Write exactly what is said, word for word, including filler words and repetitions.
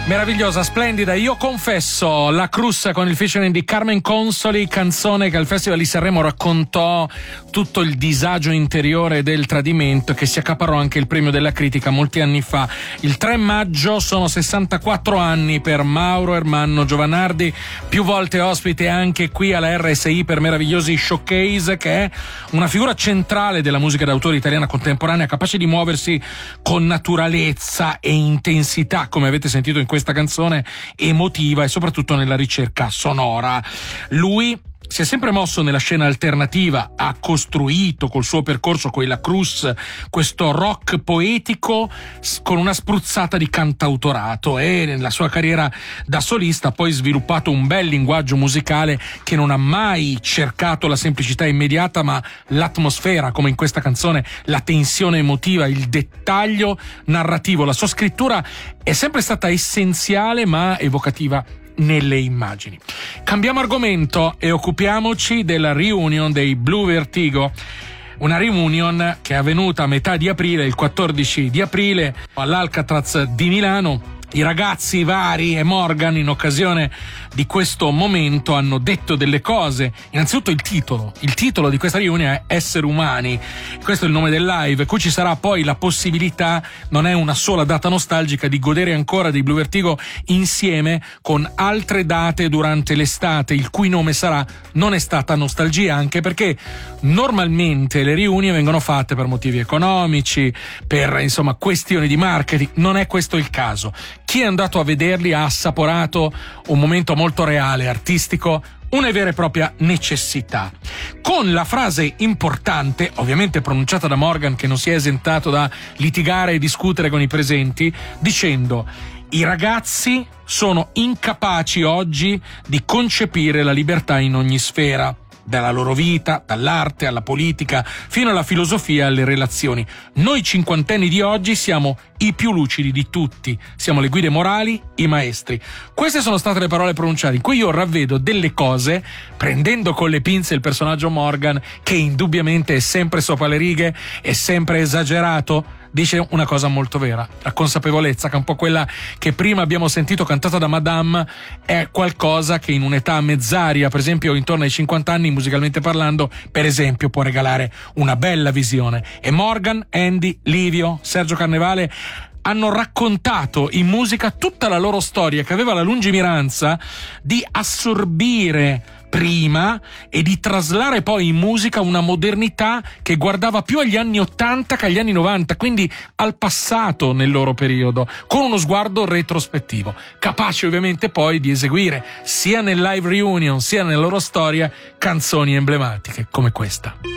Meravigliosa, splendida. Io confesso, La Cruz con il featuring di Carmen Consoli, canzone che al Festival di Sanremo raccontò tutto il disagio interiore del tradimento, che si accaparrò anche il premio della critica molti anni fa. Il tre maggio sono sessantaquattro anni per Mauro Ermanno Giovanardi, più volte ospite anche qui alla R S I per meravigliosi showcase, che è una figura centrale della musica d'autore italiana contemporanea, capace di muoversi con naturalezza e intensità, come avete sentito in questa canzone, emotiva e soprattutto nella ricerca sonora. Lui si è sempre mosso nella scena alternativa, ha costruito col suo percorso con la Cruz questo rock poetico con una spruzzata di cantautorato, e nella sua carriera da solista ha poi sviluppato un bel linguaggio musicale che non ha mai cercato la semplicità immediata, ma l'atmosfera, come in questa canzone, la tensione emotiva, il dettaglio narrativo. La sua scrittura è sempre stata essenziale ma evocativa nelle immagini. Cambiamo argomento e occupiamoci della reunion dei Blue Vertigo. Una reunion che è avvenuta a metà di aprile, il quattordici di aprile, all'Alcatraz di Milano. I ragazzi Vari e Morgan, in occasione di questo momento, hanno detto delle cose. Innanzitutto il titolo. Il titolo di questa riunione è Esseri Umani. Questo è il nome del live, qui ci sarà poi la possibilità, non è una sola data nostalgica, di godere ancora dei Blue Vertigo insieme con altre date durante l'estate, il cui nome sarà Non è stata nostalgia, anche perché normalmente le riunioni vengono fatte per motivi economici, per insomma questioni di marketing. Non è questo il caso. Chi è andato a vederli ha assaporato un momento molto reale, artistico, una vera e propria necessità. Con la frase importante, ovviamente pronunciata da Morgan, che non si è esentato da litigare e discutere con i presenti, dicendo: i ragazzi sono incapaci oggi di concepire la libertà in ogni sfera, dalla loro vita, dall'arte alla politica, fino alla filosofia e alle relazioni. Noi cinquantenni di oggi siamo i più lucidi di tutti, siamo le guide morali, i maestri. Queste sono state le parole pronunciate, in cui io ravvedo delle cose, prendendo con le pinze il personaggio Morgan, che indubbiamente è sempre sopra le righe, è sempre esagerato. Dice una cosa molto vera, la consapevolezza, che è un po' quella che prima abbiamo sentito cantata da Madame, è qualcosa che in un'età mezzaria, per esempio intorno ai cinquanta anni, musicalmente parlando, per esempio, può regalare una bella visione. E Morgan, Andy, Livio, Sergio Carnevale hanno raccontato in musica tutta la loro storia, che aveva la lungimiranza di assorbire prima e di traslare poi in musica una modernità che guardava più agli anni ottanta che agli anni novanta, quindi al passato nel loro periodo, con uno sguardo retrospettivo, capaci ovviamente poi di eseguire sia nel live reunion sia nella loro storia canzoni emblematiche come questa.